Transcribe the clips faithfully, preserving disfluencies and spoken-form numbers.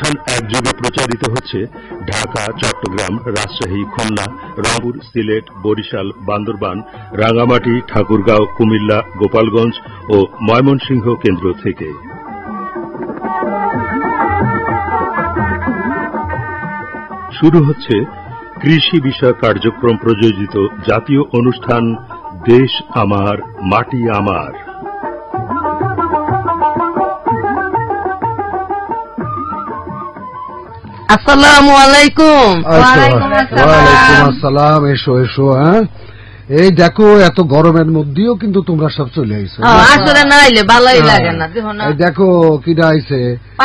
অনুষ্ঠান একযোগে প্রচারিত হচ্ছে ঢাকা, চট্টগ্রাম, রাজশাহী, খুলনা, রংপুর, সিলেট, বরিশাল, বান্দরবান, রাঙ্গামাটি, ঠাকুরগাঁও, কুমিল্লা, গোপালগঞ্জ ও ময়মনসিংহ কেন্দ্র থেকে। শুরু হচ্ছে কৃষি বিষয়ক কার্যক্রম প্রযোজিত জাতীয় অনুষ্ঠান দেশ আমার মাটি আমার। আসসালামু আলাইকুম। ওয়ালাইকুম আসসালাম। এসো এসো। হ্যাঁ, এই দেখো এত গরমের মধ্যেও কিন্তু তোমরা সব চলে আইছো। আসলে না আইলে ভালোই লাগে না। এই দেখো কিডা আইছে।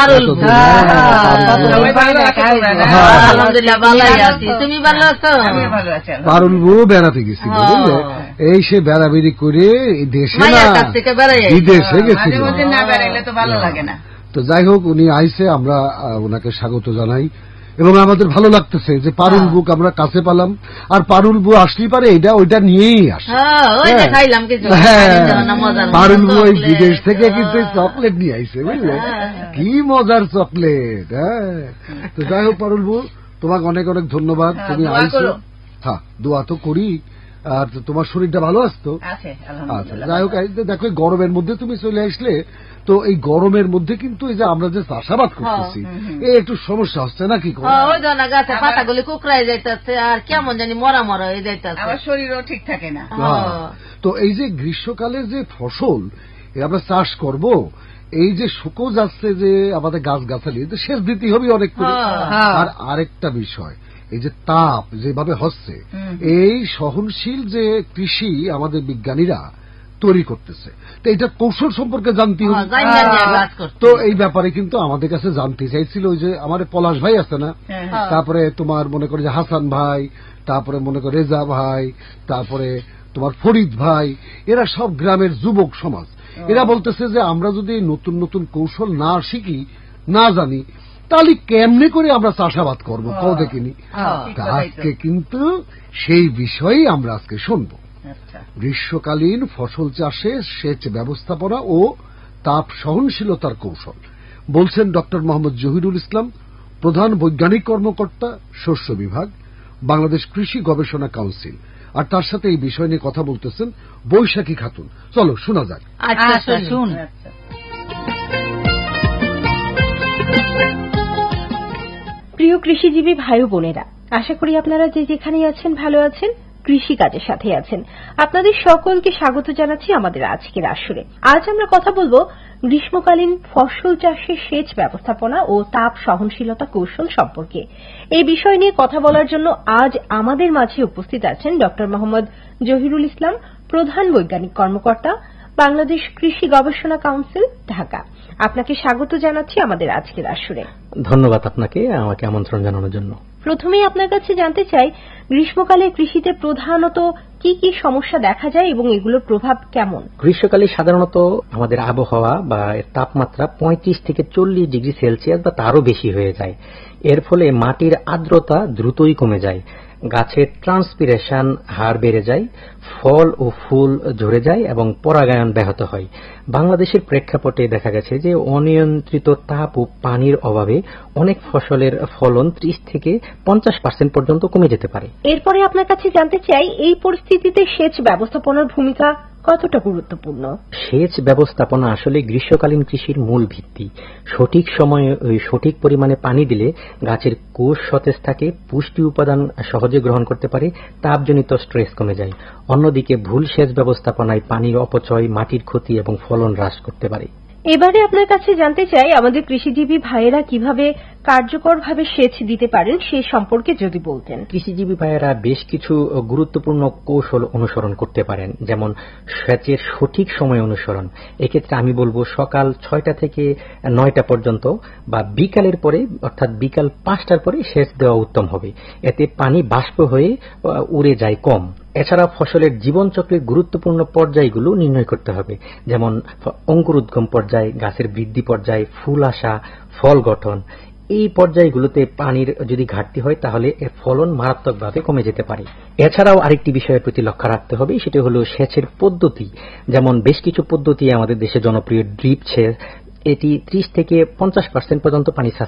আলহামদুলিল্লাহ ভালোই আছি। তুমি ভালো আছো? পারুল বউ বেড়াতে গেছিল, বুঝলে? এই সে বেড়াবেড়ি করে দেশে না বিদেশে গেছিল। তো যাই হোক, উনি আইসে, আমরা ওনাকে স্বাগত জানাই এবং আমাদের ভালো লাগতেছে যে পারুল বুক আমরা কাছে পেলাম। আর পারুল বু আসলেই পারে এটা ওইটা নিয়েই আসে। পারুল বু ওই বিদেশ থেকে কিন্তু চকলেট নিয়ে আইসে, বুঝলে? কি মজার চকলেট। হ্যাঁ, তো যাই হোক পারুল বু, তোমাকে অনেক অনেক ধন্যবাদ। তুমি আইসো। হ্যাঁ, দোয়া তো করি। আর তোমার শরীরটা ভালো আসতো? আচ্ছা, যাই হোক, দেখো গরমের মধ্যে তুমি চলে আসলে, তো এই গরমের মধ্যে কিন্তু এই যে আমরা যে চাষাবাদ করতেছি এই একটু সমস্যা হচ্ছে না? কি গাছে পাতাগুলি কুকড়াই যাইতেছে আর কেমন জানি মরা মরা হয়ে যাইতেছে, আমার শরীরও ঠিক থাকে না। তো এই যে গ্রীষ্মকালের যে ফসল আমরা চাষ করব, এই যে শুকো যাচ্ছে যে আমাদের গাছ গাছালি, সেচ দিতে হবে অনেক করে। আর আরেকটা বিষয়, এই যে তাপ যেভাবে হচ্ছে, এই সহনশীল যে কৃষি আমাদের বিজ্ঞানীরা তৈরি করতেছে, তো এটা কৌশল সম্পর্কে জানতে হবে। তো এই ব্যাপারে কিন্তু আমাদের কাছে জানতে চাইছিল ওই যে আমার পলাশ ভাই আছে না, তারপরে তোমার মনে করে যে হাসান ভাই, তারপরে মনে করে রেজা ভাই, তারপরে তোমার ফরিদ ভাই, এরা সব গ্রামের যুবক সমাজ। এরা বলতেছে যে আমরা যদি নতুন নতুন কৌশল না শিখি, না জানি, তাহলে কেমনে করে আমরা চাষাবাদ করবো কও দেখিনি। আজকে কিন্তু সেই বিষয়েই আমরা আজকে শুনব। গ্রীষ্মকালীন ফসল চাষে সেচ ব্যবস্থাপনা ও তাপ সহনশীলতার কৌশল বলছেন ডক্টর মোহাম্মদ জহিরুল ইসলাম, প্রধান বৈজ্ঞানিক কর্মকর্তা, শস্য বিভাগ, বাংলাদেশ কৃষি গবেষণা কাউন্সিল। আর তার সাথে এই বিষয় নিয়ে কথা বলতেছেন বৈশাখী খাতুন। চলো শোনা যাক। প্রিয় কৃষিজীবী ভাই বোনেরা, আশা করি আপনারা যে যেখানেই আছেন ভালো আছেন, কৃষি কাজের সাথে আছেন। আপনাদের সকলকে স্বাগত জানাচ্ছি আমাদের আজকের আসরে। আজ আমরা কথা বলবো গ্রীষ্মকালীন ফসল চাষের সেচ ব্যবস্থাপনা ও তাপ সহনশীলতা কৌশল সম্পর্কে। এই বিষয় নিয়ে কথা বলার জন্য আজ আমাদের মাঝে উপস্থিত আছেন ডক্টর মোহাম্মদ জহিরুল ইসলাম, প্রধান বৈজ্ঞানিক কর্মকর্তা, বাংলাদেশ কৃষি গবেষণা কাউন্সিল, ঢাকা। আপনাকে স্বাগত জানাচ্ছি আমাদের আজকের আসরে। ধন্যবাদ আপনাকে আমাকে আমন্ত্রণ জানানোর জন্য। প্রথমেই আপনার কাছে জানতে চাই, গ্রীষ্মকালে কৃষিতে প্রধানত কি কি সমস্যা দেখা যায় এবং এগুলোর প্রভাব কেমন? গ্রীষ্মকালে সাধারণত আমাদের আবহাওয়া বা তাপমাত্রা পঁয়ত্রিশ থেকে চল্লিশ ডিগ্রি সেলসিয়াস বা তারও বেশি হয়ে যায়। এর ফলে মাটির আর্দ্রতা দ্রুতই কমে যায়, গাছের ট্রান্সপিরেশন হার বেড়ে যায়, ফল ও ফুল ঝরে যায় এবং পরাগায়ন ব্যাহত হয়। বাংলাদেশের প্রেক্ষাপটে দেখা গেছে যে অনিয়ন্ত্রিত তাপ ও পানির অভাবে অনেক ফসলের ফলন ত্রিশ থেকে পঞ্চাশ পার্সেন্ট পর্যন্ত কমে যেতে পারে। এরপরে আপনার কাছে জানতে চাই, এই পরিস্থিতিতে সেচ ব্যবস্থাপনার ভূমিকা কতটা গুরুত্বপূর্ণ? সেচ ব্যবস্থাপনা আসলে গ্রীষ্মকালীন কৃষির মূল ভিত্তি। সঠিক সময়ে সঠিক পরিমাণে পানি দিলে গাছের কোষ সতেজ থাকে, পুষ্টি উপাদান সহজে গ্রহণ করতে পারে, তাপজনিত স্ট্রেস কমে যায়। অন্যদিকে ভুল সেচ ব্যবস্থাপনায় পানির অপচয়, মাটির ক্ষতি এবং ফলন হ্রাস করতে পারে। এবারে আপনার কাছে জানতে চাই, আমাদের কৃষিজীবী ভাইয়েরা কিভাবে কার্যকরভাবে সেচ দিতে পারেন সে সম্পর্কে যদি বলতেন। কৃষিজীবী ভাইয়েরা বেশ কিছু গুরুত্বপূর্ণ কৌশল অনুসরণ করতে পারেন, যেমন সেচের সঠিক সময় অনুসরণ। এক্ষেত্রে আমি বলবো সকাল ছয়টা থেকে নয়টা পর্যন্ত বা বিকালের পরে অর্থাৎ বিকাল পাঁচটার পরে সেচ দেওয়া উত্তম হবে। এতে পানি বাষ্প হয়ে উড়ে যায় কম। এছাড়া ফসলের জীবনচক্রের গুরুত্বপূর্ণ পর্যায়গুলো নির্ণয় করতে হবে, যেমন অঙ্কুরোদ্গম পর্যায়, গাছের বৃদ্ধি পর্যায়, ফুল আসা, ফল গঠন। এই পর্যায়গুলোতে পানির যদি ঘাটতি হয় তাহলে এর ফলন মারাত্মকভাবে কমে যেতে পারে। এছাড়াও আরেকটি বিষয়ের প্রতি লক্ষ্য রাখতে হবে, সেটা হলো সেচের পদ্ধতি। যেমন বেশ কিছু পদ্ধতি আমাদের দেশে জনপ্রিয়, ড্রিপ সেচ, এটি ত্রিশ থেকে পঞ্চাশ পার্সেন্ট পর্যন্ত পানি